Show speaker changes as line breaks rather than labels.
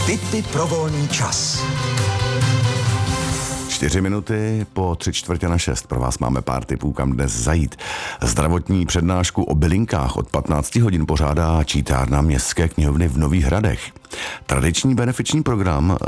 Tipy pro volný čas.
4 minuty po 5:45 pro vás máme pár tipů, kam dnes zajít. Zdravotní přednášku o bylinkách od 15 hodin pořádá čítárna Městské knihovny v Nových Hradech. Tradiční benefiční program